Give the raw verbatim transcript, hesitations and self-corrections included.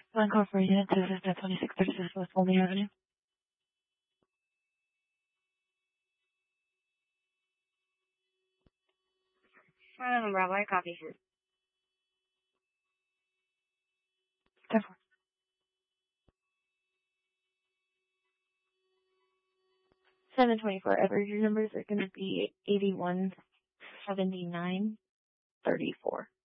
One call for unit, this is the twenty-six thirty-six West Olney Avenue. Seven Bravo, I copy. ten four. seven twenty-four, ever your numbers are going to be eighty-one seventy-nine thirty-four.